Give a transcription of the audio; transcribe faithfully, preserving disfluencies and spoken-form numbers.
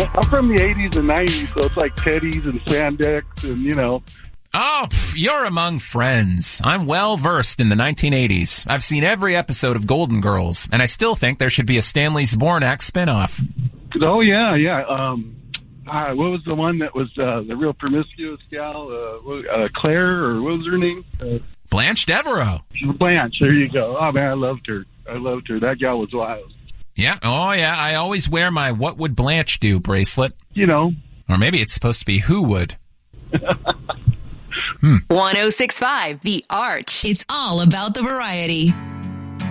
I'm from the eighties and nineties, so it's like teddies and spandex and, you know. Oh, pff, you're among friends. I'm well versed in the nineteen eighties. I've seen every episode of Golden Girls, and I still think there should be a Stanley Zbornak spinoff. Oh, yeah, yeah. Um, uh, what was the one that was uh, the real promiscuous gal? Uh, uh, Claire, or what was her name? Uh, Blanche Devereaux. Blanche, there you go. Oh, man, I loved her. I loved her. That gal was wild. Yeah, oh, yeah. I always wear my What Would Blanche Do bracelet. You know. Or maybe it's supposed to be Who Would. hmm. one oh six point five The Arch. It's all about the variety.